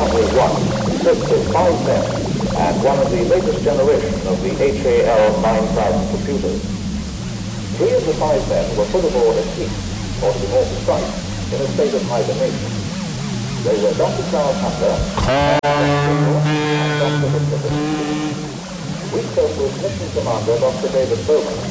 Discovery 1 consists of 5 men and one of the latest generation of the HAL 9000 computers. 3 of the 5 men were put aboard asleep, or to be more precise, in a state of hibernation. They were Dr. Charles Hunter and Dr. Victor. We spoke with Mission Commander Dr. David Bowman